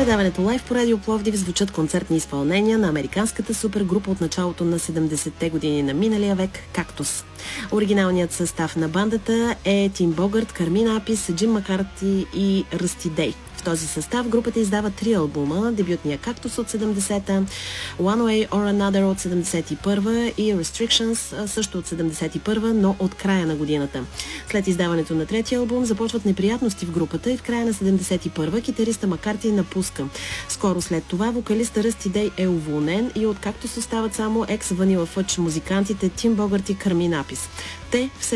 предаването Лайв по Радио Пловдив звучат концертни изпълнения на американската супергрупа от началото на 70-те години на миналия век Кактус. Оригиналният състав на бандата е Тим Богарт, Кармин Апис, Джим Маккарти и Ръсти Дей. В този състав групата издава 3 албума: дебютния Кактус от 70-та, One Way or Another от 71-та и Restrictions също от 71-та, но от края на годината. След издаването на третия албум започват неприятности в групата и в края на 71-та китариста Маккарти напуска. Скоро след това вокалиста Ръсти Дей е уволнен и от Кактус остават само екс-Ванила Фъдж музикантите Тим Богарт и Кармин Апис. Те все